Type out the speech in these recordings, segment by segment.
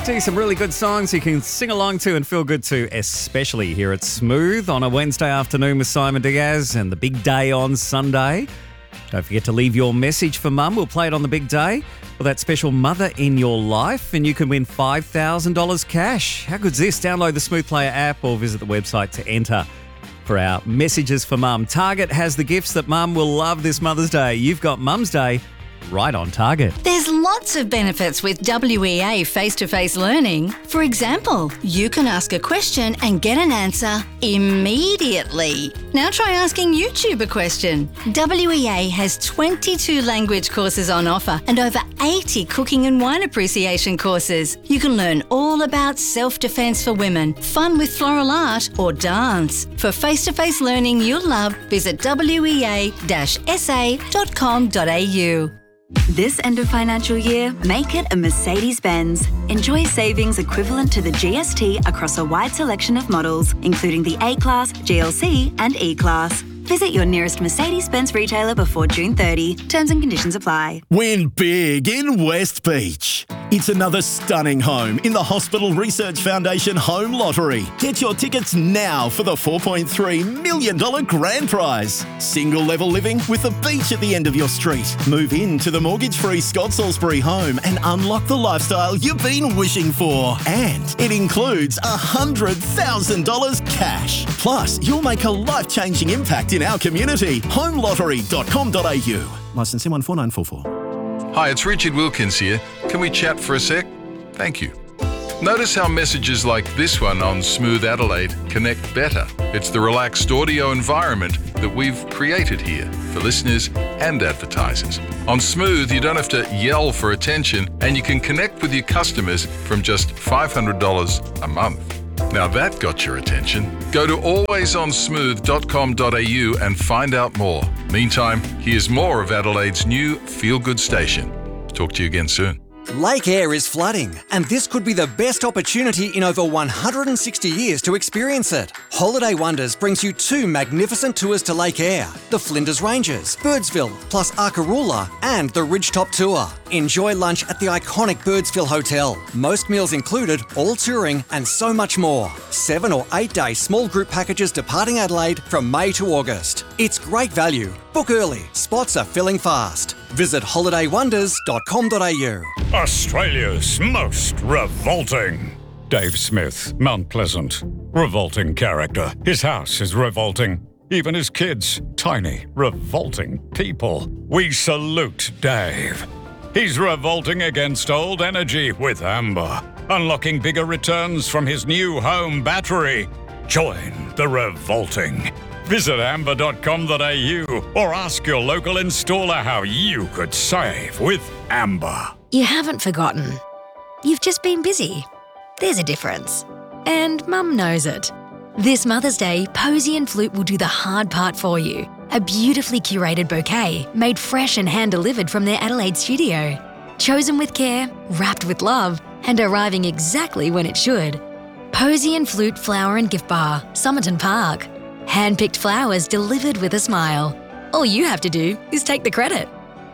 Do some really good songs you can sing along to and feel good to, especially here at Smooth on a Wednesday afternoon with Simon Diaz and the big day on Sunday. Don't forget to leave your message for Mum. We'll play it on the big day for that special mother in your life, and you can win $5,000 cash. How good's this? Download the Smooth Player app or visit the website to enter for our messages for Mum. Target has the gifts that Mum will love this Mother's Day. You've got Mum's Day right on target. There's lots of benefits with WEA face-to-face learning. For example, you can ask a question and get an answer immediately. Now try asking YouTube a question. WEA has 22 language courses on offer and over 80 cooking and wine appreciation courses. You can learn all about self-defense for women, fun with floral art or dance. For face-to-face learning you'll love, visit wea-sa.com.au. This end of financial year, make it a Mercedes-Benz. Enjoy savings equivalent to the GST across a wide selection of models, including the A-Class, GLC and E-Class. Visit your nearest Mercedes-Benz retailer before June 30. Terms and conditions apply. Win big in West Beach. It's another stunning home in the Hospital Research Foundation Home Lottery. Get your tickets now for the $4.3 million grand prize. Single level living with the beach at the end of your street. Move into the mortgage-free Scott Salisbury home and unlock the lifestyle you've been wishing for. And it includes $100,000 cash. Plus, you'll make a life-changing impact in our community. homelottery.com.au. Licence M14944. Hi, it's Richard Wilkins here. Can we chat for a sec? Thank you. Notice how messages like this one on Smooth Adelaide connect better. It's the relaxed audio environment that we've created here for listeners and advertisers. On Smooth, you don't have to yell for attention and you can connect with your customers from just $500 a month. Now that got your attention. Go to alwaysonsmooth.com.au and find out more. Meantime, here's more of Adelaide's new feel-good station. Talk to you again soon. Lake Eyre is flooding, and this could be the best opportunity in over 160 years to experience it. Holiday Wonders brings you 2 magnificent tours to Lake Eyre, the Flinders Ranges, Birdsville, plus Arkaroola, and the Ridgetop Tour. Enjoy lunch at the iconic Birdsville Hotel. Most meals included, all touring, and so much more. 7 or 8 day small group packages departing Adelaide from May to August. It's great value. Book early. Spots are filling fast. Visit holidaywonders.com.au. Australia's most revolting. Dave Smith, Mount Pleasant. Revolting character. His house is revolting. Even his kids. Tiny, revolting people. We salute Dave. He's revolting against old energy with Amber. Unlocking bigger returns from his new home battery. Join the revolting. Visit amber.com.au or ask your local installer how you could save with Amber. You haven't forgotten. You've just been busy. There's a difference. And Mum knows it. This Mother's Day, Posy and Flute will do the hard part for you. A beautifully curated bouquet made fresh and hand-delivered from their Adelaide studio. Chosen with care, wrapped with love, and arriving exactly when it should. Posy and Flute Flower and Gift Bar, Somerton Park. Hand-picked flowers delivered with a smile. All you have to do is take the credit.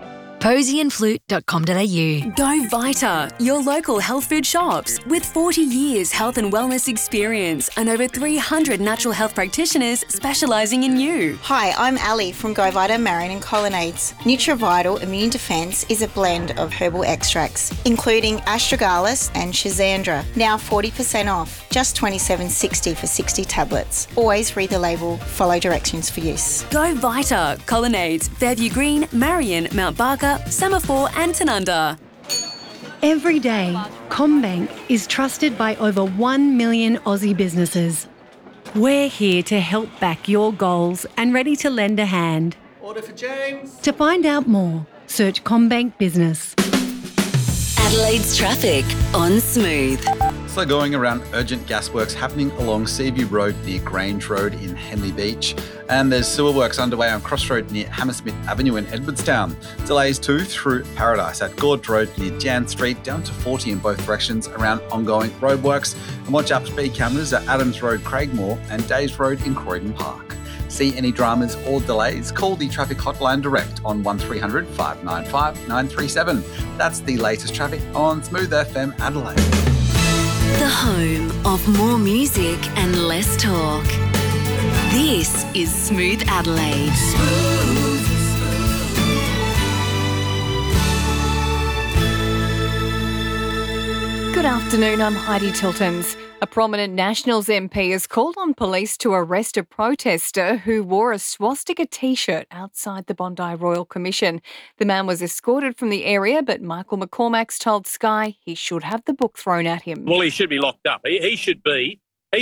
posyandflute.com.au. Go Vita, your local health food shops. With 40 years health and wellness experience and over 300 natural health practitioners specialising in you. Hi, I'm Ali from Go Vita Marion and Colonnades. NutriVital Immune Defence is a blend of herbal extracts, including astragalus and schizandra. Now 40% off, just $27.60 for 60 tablets. Always read the label, follow directions for use. Go Vita, Colonnades, Fairview Green, Marion, Mount Barker, Semaphore and Tanunda. Every day, CommBank is trusted by over 1 million Aussie businesses. We're here to help back your goals and ready to lend a hand. Order for James. To find out more, search CommBank Business. Adelaide's traffic on Smooth. So going around urgent gasworks happening along Seaview Road near Grange Road in Henley Beach. And there's sewer works underway on Crossroad near Hammersmith Avenue in Edwardstown. Delays too through Paradise at Gorge Road near Jan Street, down to 40 in both directions around ongoing roadworks. And watch out for speed cameras at Adams Road, Craigmore and Days Road in Croydon Park. See any dramas or delays? Call the traffic hotline direct on 1300 595 937. That's the latest traffic on Smooth FM Adelaide. The home of more music and less talk. This is Smooth Adelaide. Good afternoon, I'm Heidi Tiltons. A prominent Nationals MP has called on police to arrest a protester who wore a swastika T-shirt outside the Bondi Royal Commission. The man was escorted from the area, but Michael McCormack's told Sky he should have the book thrown at him. Well, he should be locked up. He should be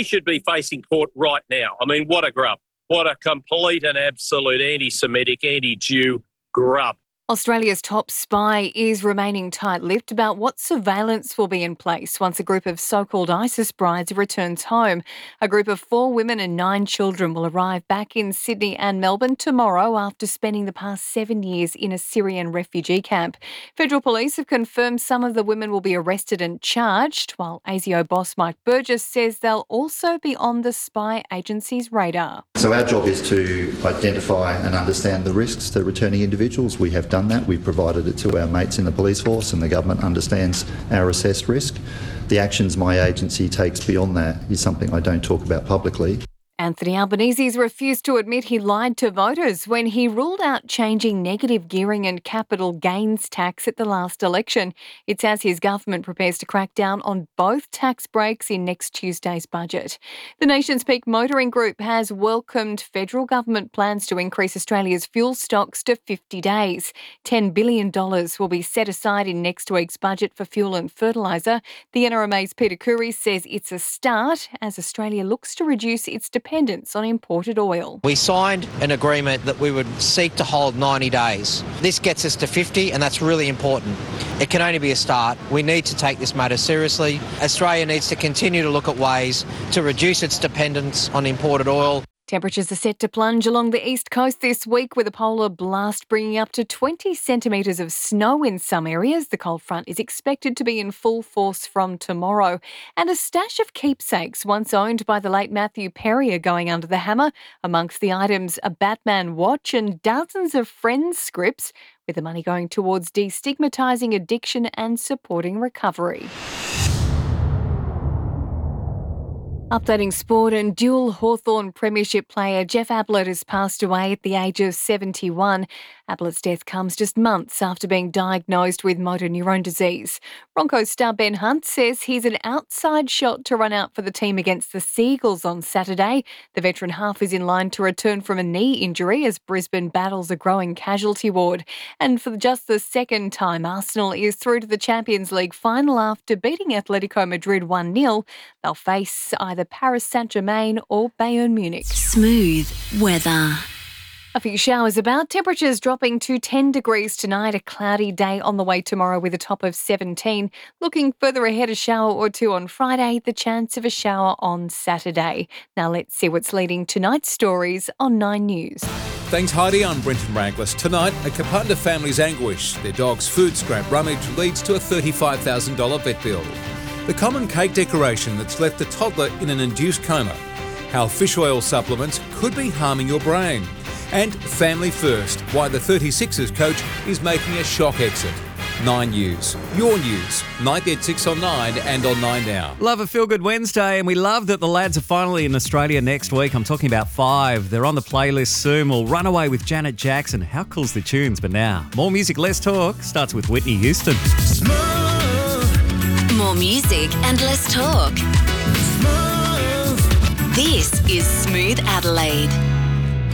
facing court right now. I mean, what a grub. What a complete and absolute anti-Semitic, anti-Jew grub. Australia's top spy is remaining tight-lipped about what surveillance will be in place once a group of so-called ISIS brides returns home. A group of 4 women and 9 children will arrive back in Sydney and Melbourne tomorrow after spending the past 7 years in a Syrian refugee camp. Federal police have confirmed some of the women will be arrested and charged, while ASIO boss Mike Burgess says they'll also be on the spy agency's radar. So our job is to identify and understand the risks to returning individuals. We have done that. We've provided it to our mates in the police force, and the government understands our assessed risk. The actions my agency takes beyond that is something I don't talk about publicly. Anthony Albanese's refused to admit he lied to voters when he ruled out changing negative gearing and capital gains tax at the last election. It's as his government prepares to crack down on both tax breaks in next Tuesday's budget. The nation's peak motoring group has welcomed federal government plans to increase Australia's fuel stocks to 50 days. $10 billion will be set aside in next week's budget for fuel and fertiliser. The NRMA's Peter Khoury says it's a start as Australia looks to reduce its dependence on imported oil. We signed an agreement that we would seek to hold 90 days. This gets us to 50, and that's really important. It can only be a start. We need to take this matter seriously. Australia needs to continue to look at ways to reduce its dependence on imported oil. Temperatures are set to plunge along the east coast this week, with a polar blast bringing up to 20 centimetres of snow in some areas. The cold front is expected to be in full force from tomorrow. And a stash of keepsakes once owned by the late Matthew Perry are going under the hammer. Amongst the items, a Batman watch and dozens of Friends scripts, with the money going towards destigmatising addiction and supporting recovery. Updating sport, and dual Hawthorn Premiership player Jeff Ablett has passed away at the age of 71. Ablett's death comes just months after being diagnosed with motor neurone disease. Broncos star Ben Hunt says he's an outside shot to run out for the team against the Seagulls on Saturday. The veteran half is in line to return from a knee injury as Brisbane battles a growing casualty ward. And for just the second time, Arsenal is through to the Champions League final after beating Atletico Madrid 1-0. They'll face either Paris Saint-Germain or Bayern Munich. Smooth weather. A few showers about, temperatures dropping to 10 degrees tonight, a cloudy day on the way tomorrow with a top of 17. Looking further ahead, a shower or two on Friday, the chance of a shower on Saturday. Now let's see what's leading tonight's stories on 9 News. Thanks Heidi, I'm Brenton Raglas. Tonight, a Kapunda family's anguish. Their dog's food scrap rummage leads to a $35,000 vet bill. The common cake decoration that's left the toddler in an induced coma. How fish oil supplements could be harming your brain. And Family First, why the 36ers coach is making a shock exit. 9 News. Your news. 9 at 6 on 9 and on 9 Now. Love a Feel Good Wednesday, and we love that the lads are finally in Australia next week. I'm talking about 5. They're on the playlist soon. We'll run away with Janet Jackson. How cool's the tunes? But now, more music, less talk. Starts with Whitney Houston. More music and less talk. This is Smooth Adelaide.